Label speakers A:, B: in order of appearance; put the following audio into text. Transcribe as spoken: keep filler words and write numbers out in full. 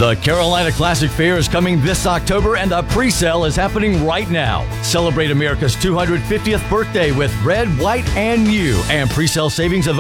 A: The Carolina Classic Fair is coming this October, and the pre-sale is happening right now. Celebrate America's two hundred fiftieth birthday with red, white, and new, and pre-sale savings of